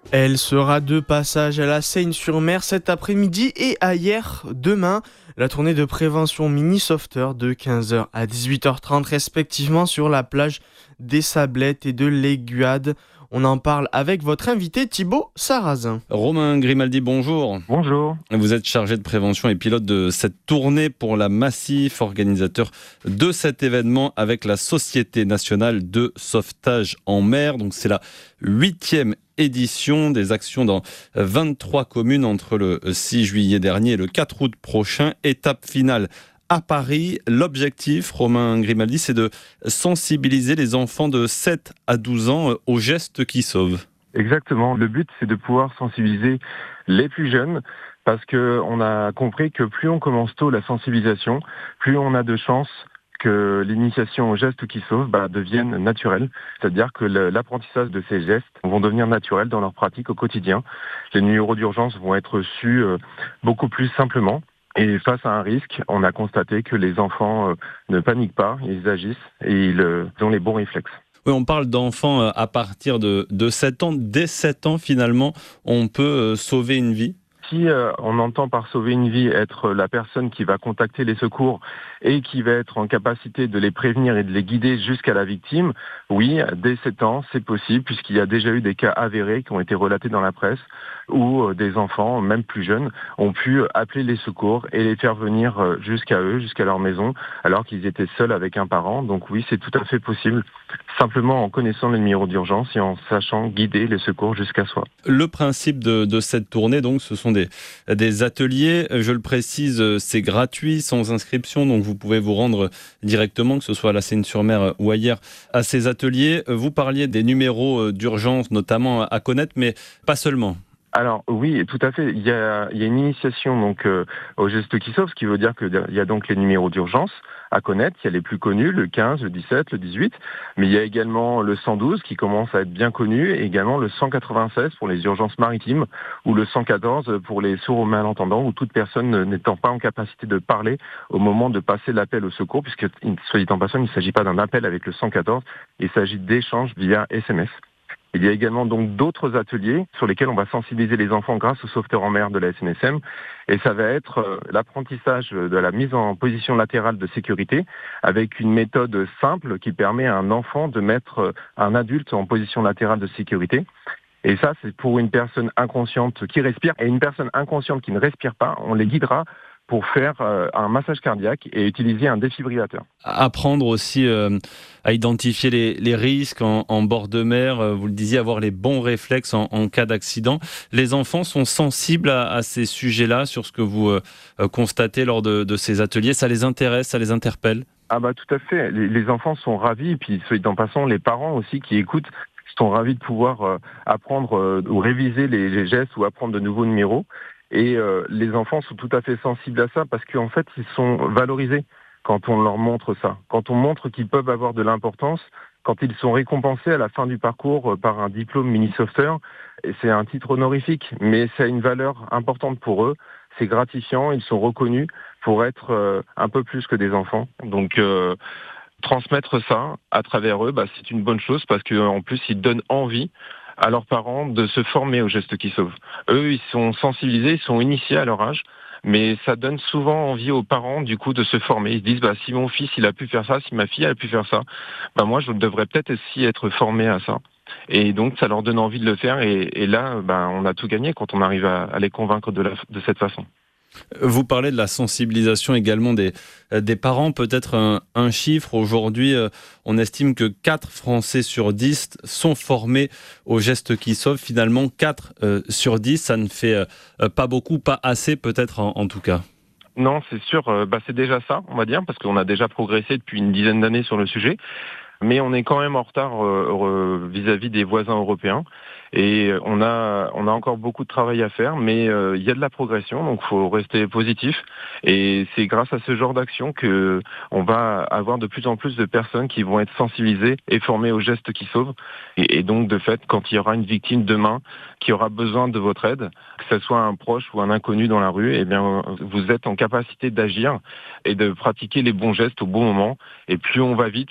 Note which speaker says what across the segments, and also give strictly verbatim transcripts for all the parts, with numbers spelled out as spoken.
Speaker 1: Elle sera de passage à la Seyne-sur-Mer cet après-midi et ailleurs demain. La tournée de prévention mini-sauveteur de quinze heures à dix-huit heures trente respectivement sur la plage des Sablettes et de l'Aiguade. On en parle avec votre invité Thibaut Sarrazin.
Speaker 2: Romain Grimaldi, bonjour.
Speaker 3: Bonjour.
Speaker 2: Vous êtes chargé de prévention et pilote de cette tournée pour la Massif, organisateur de cet événement avec la Société nationale de sauvetage en mer. Donc c'est la huitième édition des actions dans vingt-trois communes entre le six juillet dernier et le quatre août prochain. Étape finale à Paris. L'objectif, Romain Grimaldi, c'est de sensibiliser les enfants de sept à douze ans aux gestes qui sauvent.
Speaker 3: Exactement. Le but, c'est de pouvoir sensibiliser les plus jeunes parce que on a compris que plus on commence tôt la sensibilisation, plus on a de chances que l'initiation aux gestes qui sauvent bah, devienne naturelle. C'est-à-dire que le, l'apprentissage de ces gestes vont devenir naturels dans leur pratique au quotidien. Les numéros d'urgence vont être reçus euh, beaucoup plus simplement. Et face à un risque, on a constaté que les enfants euh, ne paniquent pas, ils agissent et ils, euh, ils ont les bons réflexes.
Speaker 2: Oui, on parle d'enfants à partir de, de sept ans. Dès sept ans, finalement, on peut sauver une vie.
Speaker 3: Si euh, on entend par sauver une vie être la personne qui va contacter les secours et qui va être en capacité de les prévenir et de les guider jusqu'à la victime, oui, dès sept ans, c'est possible puisqu'il y a déjà eu des cas avérés qui ont été relatés dans la presse où euh, des enfants, même plus jeunes, ont pu appeler les secours et les faire venir euh, jusqu'à eux, jusqu'à leur maison, alors qu'ils étaient seuls avec un parent. Donc oui, c'est tout à fait possible, simplement en connaissant le numéro d'urgence et en sachant guider les secours jusqu'à soi.
Speaker 2: Le principe de, de cette tournée, donc, ce sont des, des ateliers. Je le précise, c'est gratuit, sans inscription, donc vous pouvez vous rendre directement, que ce soit à la Seyne-sur-Mer ou ailleurs, à ces ateliers. Vous parliez des numéros d'urgence, notamment à connaître, mais pas seulement.
Speaker 3: Alors oui, tout à fait. Il y a, il y a une initiation donc euh, aux gestes qui sauvent, ce qui veut dire qu'il y a donc les numéros d'urgence à connaître. Il y a les plus connus, le quinze, le dix-sept, le dix-huit, mais il y a également le cent douze qui commence à être bien connu, et également le cent quatre-vingt-seize pour les urgences maritimes, ou le cent quatorze pour les sourds ou malentendants, ou toute personne n'étant pas en capacité de parler au moment de passer l'appel au secours, puisque, soit dit en passant, il ne s'agit pas d'un appel avec le cent quatorze, il s'agit d'échanges via S M S. Il y a également donc d'autres ateliers sur lesquels on va sensibiliser les enfants grâce aux sauveteurs en mer de la S N S M. Et ça va être euh, l'apprentissage de la mise en position latérale de sécurité avec une méthode simple qui permet à un enfant de mettre un adulte en position latérale de sécurité. Et ça, c'est pour une personne inconsciente qui respire. Et une personne inconsciente qui ne respire pas, on les guidera pour faire euh, un massage cardiaque et utiliser un défibrillateur.
Speaker 2: Apprendre aussi euh, à identifier les, les risques en, en bord de mer, euh, vous le disiez, avoir les bons réflexes en, en cas d'accident. Les enfants sont sensibles à, à ces sujets-là, sur ce que vous euh, constatez lors de, de ces ateliers. Ça les intéresse, ça les interpelle ?
Speaker 3: Ah bah tout à fait. Les, les enfants sont ravis, et puis en passant, les parents aussi qui écoutent sont ravis de pouvoir euh, apprendre euh, ou réviser les, les gestes ou apprendre de nouveaux numéros. Et euh, les enfants sont tout à fait sensibles à ça parce qu'en fait, ils sont valorisés quand on leur montre ça. Quand on montre qu'ils peuvent avoir de l'importance, quand ils sont récompensés à la fin du parcours euh, par un diplôme mini-sauveteur, et c'est un titre honorifique, mais ça a une valeur importante pour eux. C'est gratifiant, ils sont reconnus pour être euh, un peu plus que des enfants. Donc, euh, transmettre ça à travers eux, bah, c'est une bonne chose parce qu'en plus, ils donnent envie à leurs parents de se former aux gestes qui sauvent. Eux, ils sont sensibilisés, ils sont initiés à leur âge, mais ça donne souvent envie aux parents du coup de se former. Ils se disent bah si mon fils il a pu faire ça, si ma fille a pu faire ça, bah moi je devrais peut-être aussi être formé à ça. Et donc ça leur donne envie de le faire et, et là bah, on a tout gagné quand on arrive à, à les convaincre de, la, de cette façon.
Speaker 2: Vous parlez de la sensibilisation également des, des parents. Peut-être un, un chiffre. Aujourd'hui, on estime que quatre Français sur dix sont formés aux gestes qui sauvent. Finalement, quatre sur dix, ça ne fait pas beaucoup, pas assez peut-être en, en tout cas.
Speaker 3: Non, c'est sûr. Bah, c'est déjà ça, on va dire, parce qu'on a déjà progressé depuis une dizaine d'années sur le sujet. Mais on est quand même en retard euh, vis-à-vis des voisins européens. Et on a, on a encore beaucoup de travail à faire, mais euh, il y a de la progression, donc il faut rester positif. Et c'est grâce à ce genre d'action que on va avoir de plus en plus de personnes qui vont être sensibilisées et formées aux gestes qui sauvent. Et, et donc, de fait, quand il y aura une victime demain qui aura besoin de votre aide, que ce soit un proche ou un inconnu dans la rue, eh bien, vous êtes en capacité d'agir et de pratiquer les bons gestes au bon moment. Et plus on va vite,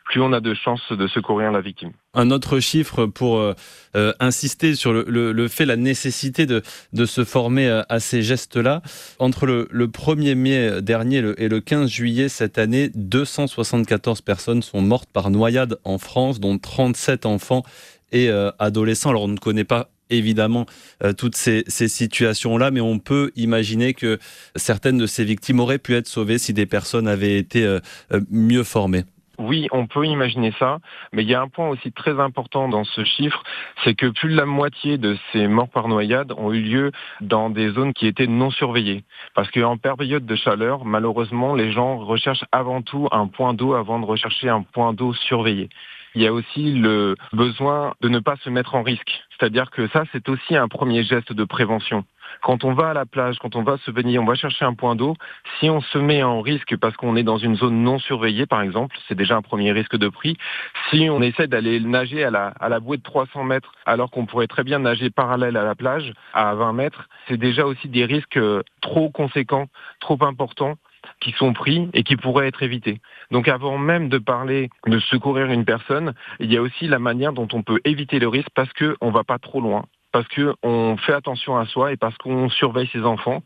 Speaker 3: plus on a de chances de secourir la victime.
Speaker 2: Un autre chiffre pour euh, euh, insister sur le, le, le fait, la nécessité de, de se former à, à ces gestes-là. Entre le, le premier mai dernier le, et le quinze juillet cette année, deux cent soixante-quatorze personnes sont mortes par noyade en France, dont trente-sept enfants et euh, adolescents. Alors on ne connaît pas évidemment euh, toutes ces, ces situations-là, mais on peut imaginer que certaines de ces victimes auraient pu être sauvées si des personnes avaient été euh, euh, mieux formées.
Speaker 3: Oui, on peut imaginer ça, mais il y a un point aussi très important dans ce chiffre, c'est que plus de la moitié de ces morts par noyade ont eu lieu dans des zones qui étaient non surveillées. Parce qu'en période de chaleur, malheureusement, les gens recherchent avant tout un point d'eau avant de rechercher un point d'eau surveillé. Il y a aussi le besoin de ne pas se mettre en risque. C'est-à-dire que ça, c'est aussi un premier geste de prévention. Quand on va à la plage, quand on va se baigner, on va chercher un point d'eau. Si on se met en risque parce qu'on est dans une zone non surveillée, par exemple, c'est déjà un premier risque de prix. Si on essaie d'aller nager à la, à la bouée de trois cents mètres, alors qu'on pourrait très bien nager parallèle à la plage, à vingt mètres, c'est déjà aussi des risques trop conséquents, trop importants, qui sont pris et qui pourraient être évités. Donc avant même de parler de secourir une personne, il y a aussi la manière dont on peut éviter le risque parce qu'on ne va pas trop loin, parce qu'on fait attention à soi et parce qu'on surveille ses enfants.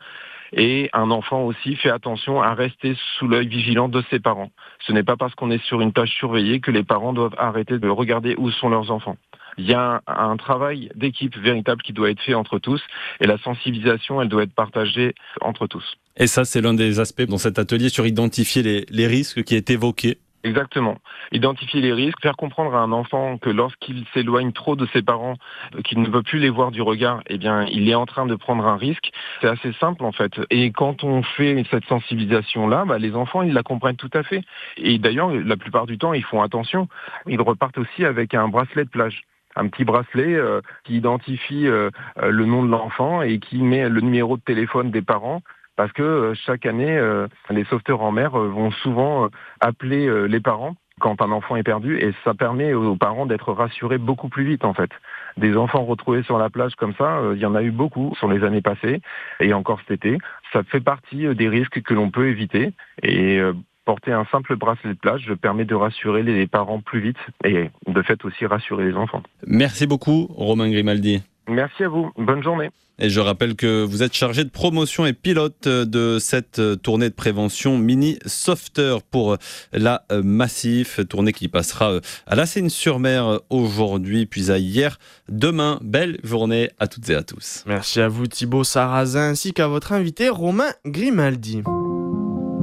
Speaker 3: Et un enfant aussi fait attention à rester sous l'œil vigilant de ses parents. Ce n'est pas parce qu'on est sur une plage surveillée que les parents doivent arrêter de regarder où sont leurs enfants. Il y a un, un travail d'équipe véritable qui doit être fait entre tous et la sensibilisation, elle doit être partagée entre tous.
Speaker 2: Et ça, c'est l'un des aspects dans cet atelier sur identifier les, les risques qui est évoqué.
Speaker 3: Exactement. Identifier les risques, faire comprendre à un enfant que lorsqu'il s'éloigne trop de ses parents, qu'il ne veut plus les voir du regard, eh bien, il est en train de prendre un risque. C'est assez simple, en fait. Et quand on fait cette sensibilisation-là, bah, les enfants, ils la comprennent tout à fait. Et d'ailleurs, la plupart du temps, ils font attention. Ils repartent aussi avec un bracelet de plage. Un petit bracelet euh, qui identifie euh, le nom de l'enfant et qui met le numéro de téléphone des parents. Parce que euh, chaque année, euh, les sauveteurs en mer euh, vont souvent euh, appeler euh, les parents quand un enfant est perdu et ça permet aux parents d'être rassurés beaucoup plus vite en fait. Des enfants retrouvés sur la plage comme ça, euh, il y en a eu beaucoup sur les années passées et encore cet été. Ça fait partie euh, des risques que l'on peut éviter et euh, porter un simple bracelet de plage permet de rassurer les parents plus vite et de fait aussi rassurer les enfants.
Speaker 2: Merci beaucoup Romain Grimaldi.
Speaker 3: Merci à vous, bonne journée.
Speaker 2: Et je rappelle que vous êtes chargé de promotion et pilote de cette tournée de prévention Mini Sauveteur pour la Massif, tournée qui passera à la Seyne-sur-Mer aujourd'hui, puis à hier. Demain, belle journée à toutes et à tous.
Speaker 1: Merci à vous Thibaut Sarrazin ainsi qu'à votre invité Romain Grimaldi.